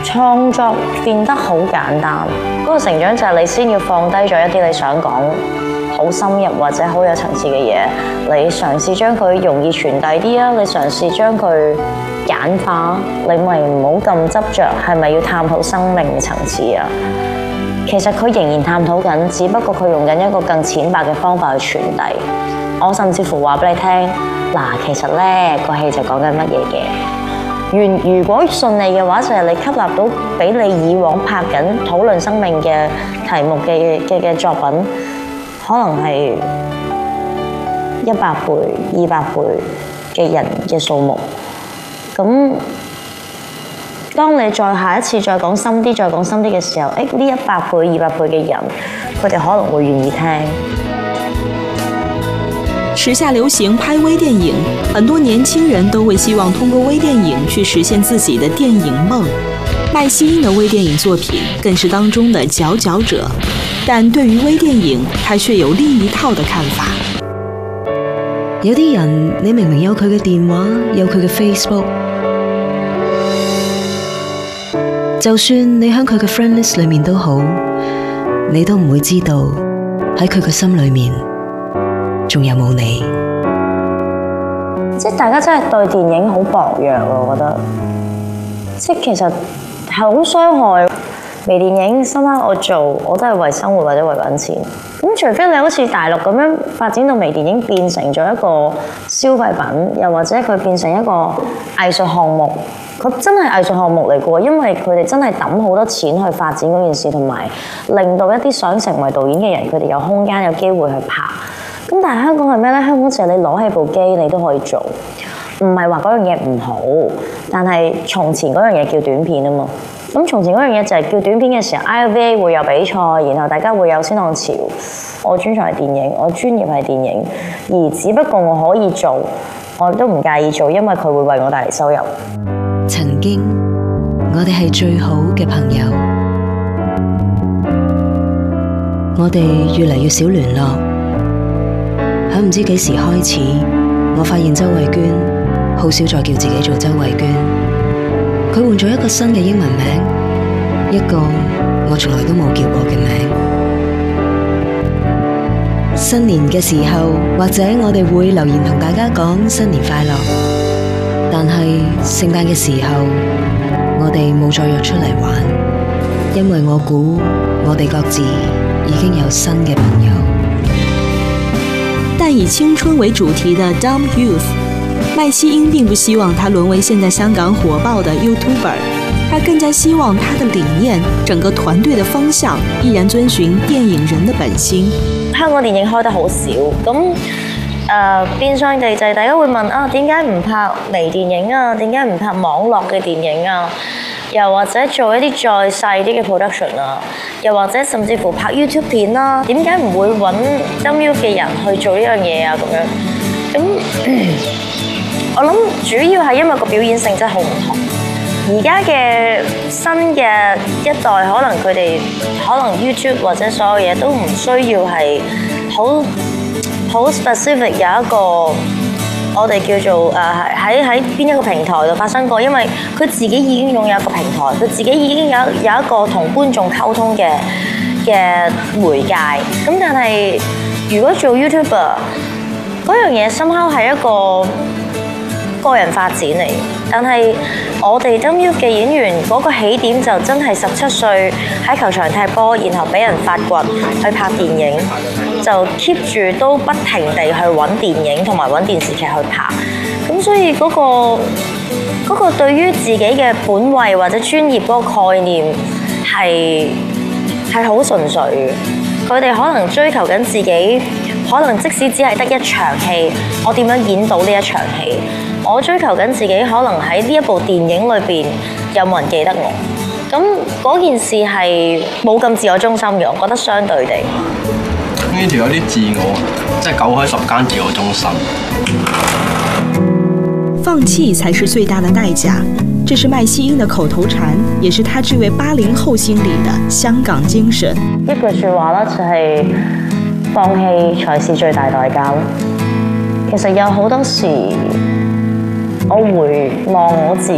創作變得好簡單。嗰個成長就係你先要放低咗一啲你想講好深入或者好有層次嘅嘢，你嘗試將佢容易傳遞啲啊，你嘗試將佢簡化，你咪唔好咁執着係咪要探討生命嘅層次啊。其實佢仍然探討緊，只不過佢用緊一個更淺白嘅方法去傳遞。我甚至乎話俾你聽，嗱，其實呢個戲就講緊乜嘢嘅。如果順利嘅話，就係你吸納到比你以往拍緊討論生命嘅題目嘅作品，可能係100倍、200倍嘅人嘅數目。咁當你再下一次再講深啲、再講深啲嘅時候，呢100倍、200倍嘅人，佢哋可能會願意聽。 時下流行拍微電影，很多年輕人都會希望通過微電影去實現自己的電影夢。麥希英的微電影作品更是當中的佼佼者，但對於微電影，他卻有另一套的看法。 有啲人，你明明有佢嘅電話，有佢嘅 Facebook， 就算你喺佢嘅 friend list 裏面都好，你都唔會知道喺佢嘅心裏面仲有冇你。 即係大家真係對電影好薄弱，我覺得，即係其實係好傷害。微電影深刻我做，我都係為生活或者為揾錢。咁除非你好似大陸咁樣發展到微電影變成咗一個消費品，又或者佢變成一個藝術項目，佢真係藝術項目嚟嘅喎，因為佢哋真係抌好多錢去發展嗰件事，同埋令到一啲想成為導演嘅人，佢哋有空間有機會去拍。咁但係香港係咩呢？香港就係你攞起部機你都可以做，唔係話嗰樣嘢唔好，但係從前嗰樣嘢叫短片啊嘛。咁從前嗰樣嘢就係叫短片嘅時候 ，IVA 會有比賽，然後大家會有先浪潮。我專長係電影，我專業係電影，而只不過我可以做，我都唔介意做，因為佢會為我帶嚟收入。 曾經我哋係最好嘅朋友，我哋越嚟越少聯絡。喺唔知幾時開始，我發現周慧娟好少再叫自己做周慧娟。佢換咗一個新嘅英文名，一個我從來都冇叫過嘅名。新年嘅時候，或者我哋會留言同大家講新年快樂，但係聖誕嘅時候，我哋冇再約出嚟玩，因為我估我哋各自已經有新嘅朋友。 但以青春為主題的 Dumb Youth，麥希英並不希望他淪為現在香港火爆的 YouTuber， 他更加希望他的理念、整個團隊的方向依然遵循電影人的本心。 香港電影開得好少，咁變相地就係大家會問啊，點解唔拍微電影啊？點解唔拍網絡嘅電影啊？又或者做一啲再細啲嘅 production 啊？又或者甚至乎拍 YouTube 片啦？點解唔會揾 Dumb Youth 嘅人去做呢樣嘢啊？咁樣咁。我諗主要係因為個表演性質好唔同，而家嘅新嘅一代可能佢哋可能 YouTube 或者所有嘢都唔需要係好 specific 有一個我哋叫做喺邊一個平台度發生過，因為佢自己已經擁有一個平台，佢自己已經有一個同觀眾溝通嘅媒介。咁但係如果做 YouTuber 嗰樣嘢somehow係一個人發展嚟，但係我哋 Dumb Youth 嘅演員嗰個起點就真係17歲喺球場踢波，然後俾人發掘去拍電影，就 keep 住都不停地去揾電影同埋揾電視劇去拍。咁所以嗰個對於自己嘅本位或者專業嗰個概念係好純粹嘅。佢哋可能追求緊自己，可能即使只係得一場戲，我點樣演到呢一場戲？我追求緊自己，可能喺呢一部電影裏邊有冇人記得我？咁嗰件事係冇咁自我中心嘅，我覺得相對地。 呢條有啲自我，即係9開10間自我中心。 放棄才是最大的代價，這是麥希英的口頭禪，也是他這位80後心裡的香港精神。 一句説話啦，就係放棄才是最大代價。其實有好多時，我回望我自己。